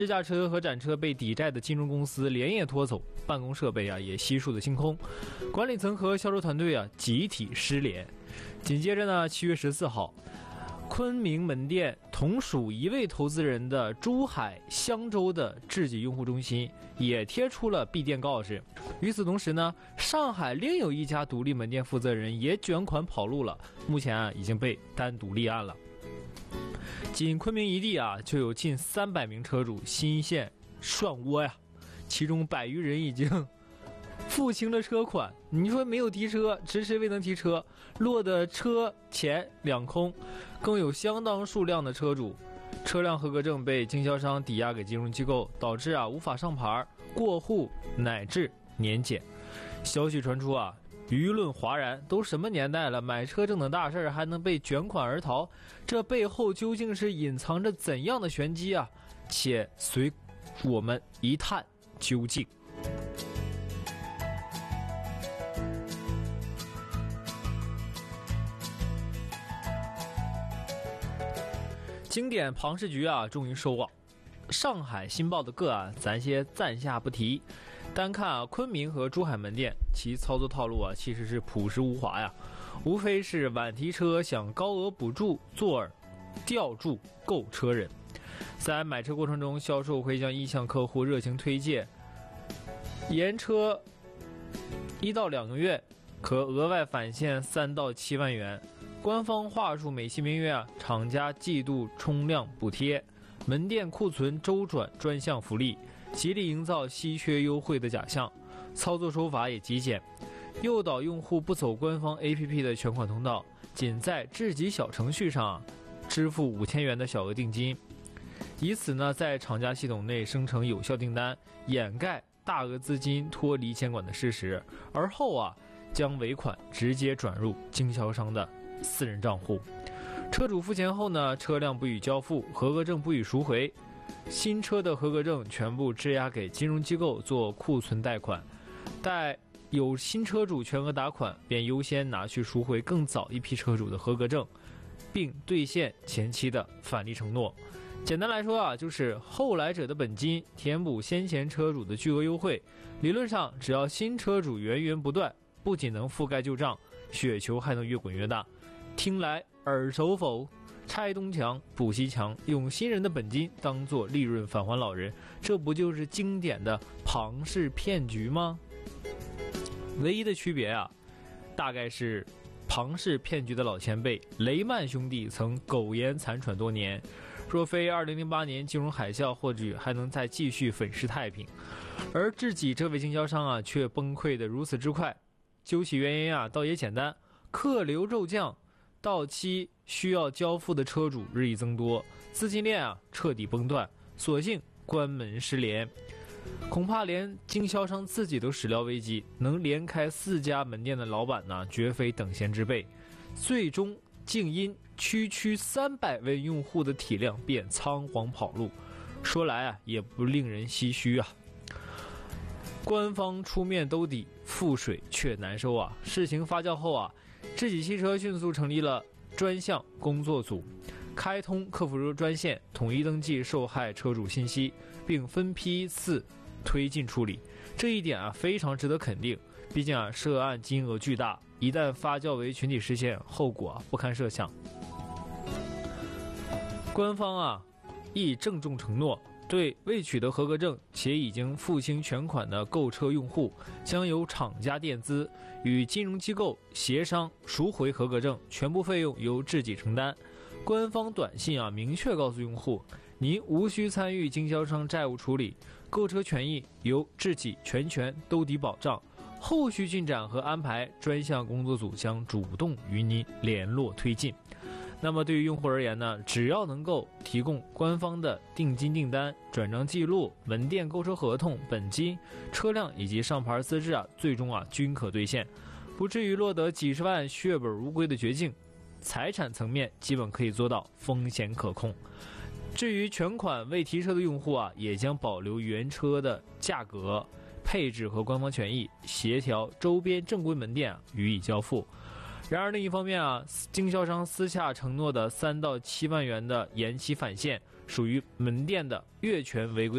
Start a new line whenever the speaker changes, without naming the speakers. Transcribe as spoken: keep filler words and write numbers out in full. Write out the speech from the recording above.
日价车和展车被抵债的金融公司连夜拖走，办公设备啊也悉数的清空，管理层和销售团队啊集体失联。紧接着呢，七月十四号，昆明门店同属一位投资人的珠海香洲的智己用户中心也贴出了闭店告示。与此同时呢，上海另有一家独立门店负责人也卷款跑路了，目前啊已经被单独立案了。仅昆明一地啊，就有近三百名车主新现涮窝呀，其中百余人已经付清了车款。你说没有提车，迟迟未能提车，落得车钱两空，更有相当数量的车主车辆合格证被经销商抵押给金融机构，导致啊无法上牌、过户乃至年检。消息传出啊，舆论哗然，都什么年代了，买车这等大事还能被卷款而逃？这背后究竟是隐藏着怎样的玄机啊？且随我们一探究竟。经典庞氏局啊，终于收网。上海新报的个案咱先暂下不提，单看啊昆明和珠海门店，其操作套路啊其实是朴实无华呀，无非是晚提车想高额补助座儿，吊住购车人。在买车过程中，销售会向意向客户热情推荐，延车一到两个月可额外返现三到七万元。官方话术美其名曰啊，厂家季度冲量补贴，门店库存周转专项福利，极力营造稀缺优惠的假象。操作手法也极简，诱导用户不走官方 A P P 的全款通道，仅在智己小程序上、啊、支付五千元的小额定金，以此呢在厂家系统内生成有效订单，掩盖大额资金脱离监管的事实，而后啊将尾款直接转入经销商的私人账户。车主付钱后呢，车辆不予交付，合格证不予赎回，新车的合格证全部质押给金融机构做库存贷款，待有新车主全额打款，便优先拿去赎回更早一批车主的合格证，并兑现前期的返利承诺。简单来说啊，就是后来者的本金填补先前车主的巨额优惠。理论上，只要新车主源源不断，不仅能覆盖旧账，雪球还能越滚越大。听来耳熟否？拆东墙补西墙，用新人的本金当作利润返还老人，这不就是经典的庞氏骗局吗？唯一的区别啊，大概是庞氏骗局的老前辈雷曼兄弟曾苟延残喘多年，若非二零零八年金融海啸，或许还能再继续粉饰太平。而智己这位经销商啊，却崩溃得如此之快。究其原因啊，倒也简单，客流骤降，到期需要交付的车主日益增多，资金链啊彻底崩断，索性关门失联。恐怕连经销商自己都始料未及，能连开四家门店的老板呢，绝非等闲之辈。最终竟因区区三百位用户的体量便仓皇跑路，说来啊也不令人唏嘘啊。官方出面兜底，覆水却难收啊。事情发酵后啊，智己汽车迅速成立了专项工作组，开通客服专线，统一登记受害车主信息，并分批次推进处理。这一点啊非常值得肯定，毕竟啊涉案金额巨大，一旦发酵为群体事件，后果啊不堪设想。官方啊亦郑重承诺，对未取得合格证且已经付清全款的购车用户，将由厂家垫资，与金融机构协商赎回合格证，全部费用由智己承担。官方短信啊明确告诉用户，您无需参与经销商债务处理，购车权益由智己全权兜底保障，后续进展和安排专项工作组将主动与您联络推进。那么对于用户而言呢，只要能够提供官方的定金订单、转账记录、门店购车合同、本金、车辆以及上牌资质啊，最终啊均可兑现，不至于落得几十万血本无归的绝境。财产层面基本可以做到风险可控。至于全款未提车的用户啊，也将保留原车的价格、配置和官方权益，协调周边正规门店啊予以交付。然而另一方面啊，经销商私下承诺的三到七万元的延期返现，属于门店的越权违规